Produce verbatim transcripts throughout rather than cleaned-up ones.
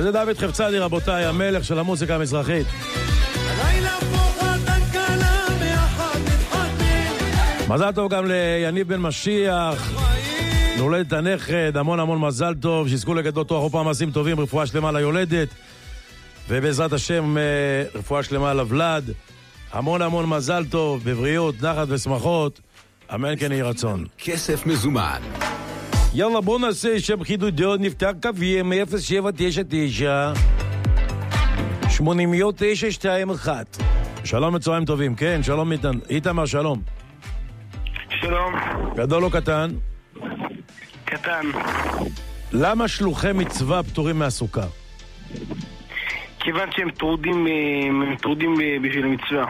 וזה דוד חפצדי, רבותיי, המלך של המוזיקה המזרחית. מזל טוב גם ליניב בן משיח, להולדת הנכד, המון המון מזל טוב, שיזכו לגדול תורה ופעם מעשים טובים, רפואה שלמה ליולדת, ובעזרת השם רפואה שלמה לוולד, המון המון מזל טוב, בבריאות, נחת ושמחות, אמן כן יהי רצון. כסף מזומן. יאללה, בוא נעשה שם חידודיות, נפתח קווים אפס שבע תשע תשע שמונים תשע שתיים אחת. שלום מצויים טובים, כן, שלום איתן, איתמר, שלום. שלום. גדול או קטן? קטן. למה שלוחי מצווה פטורים מהסוכה? כיוון שהם טרודים, הם טרודים בשביל המצווה.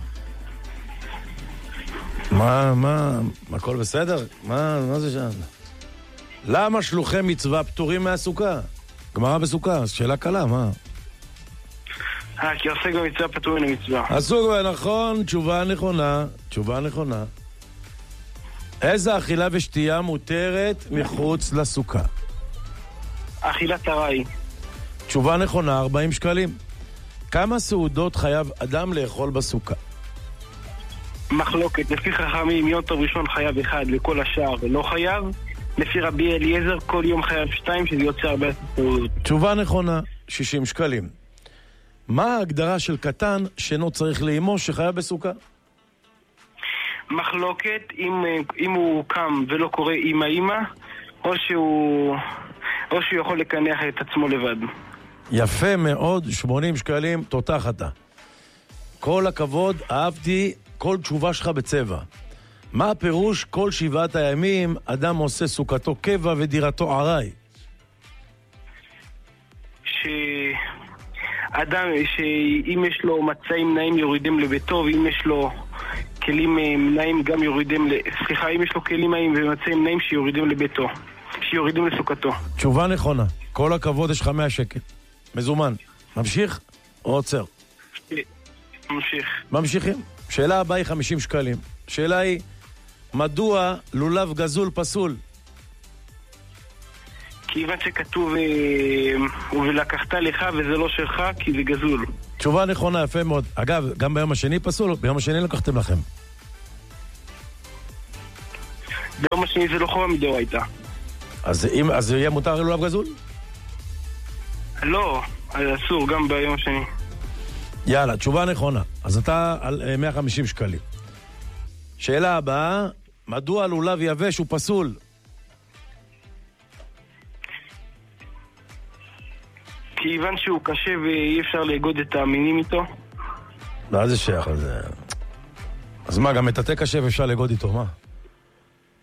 מה, מה, הכל בסדר? מה, מה זה שם? למה שלוחי מצווה פטורים מהסוכה? גמרא בסוכה, שאלה קלה, מה? אה, כי עוסק במצווה פטור מן המצווה. עסוק בה, נכון, תשובה נכונה, תשובה נכונה. איזה אכילה ושתייה מותרת מחוץ לסוכה? אכילת ארעי. תשובה נכונה, ארבעים שקלים. כמה סעודות חייב אדם לאכול בסוכה? מחלוקת, לפי חכמים יום טוב ראשון חייב אחד, לכל השאר לא חייב. לפי רבי אליעזר כל יום חייב שתיים, שזה יוצא הרבה סעודות. תשובה נכונה, שישים שקלים. מה ההגדרה של קטן שאינו צריך לאמו שחייב בסוכה? מחלוקת, אם, אם הוא קם ולא קורא אמא אמא, או שהוא, או שהוא יכול לקנח את עצמו לבד. יפה מאוד, שמונים שקלים, תותח אתה. כל הכבוד, אהבתי כל תשובה שלך בצבע. מה הפירוש כל שבעת הימים אדם עושה סוכתו קבע ודירתו ערי? שאדם, שאם יש לו מצעים נעים יורידים לביתו, ואם יש לו כלים נעים גם יורידים, סליחה, אם יש לו כלים נעים ומצעים נעים שיורידים לביתו, שיורידים לסוכתו. תשובה נכונה. כל הכבוד, יש לך מאה שקל. מזומן. ממשיך או עוצר? ממשיך. ממשיכים. שאלה הבאה היא חמישים שקלים. שאלה היא, מדוע לולב גזול פסול? כיוון שכתוב ולקחת לך וזה לא שלך, כי זה גזול. תשובה נכונה, יפה מאוד. אגב, גם ביום השני פסול? ביום השני לקחתם לכם. ביום השני זה לא חובה מדאורייתא. אז אם, אז יהיה מותר לולב גזול? לא, אסור, גם ביום השני. יאללה, תשובה נכונה. אז אתה על מאה וחמישים שקלים. שאלה הבאה, מדוע לולב יבש הוא פסול? כיוון שהוא קשה ואי אפשר לאגוד את המינים איתו. לא, זה שייך, אז... אז מה, גם מטאטא קשה ואפשר לאגוד איתו, מה?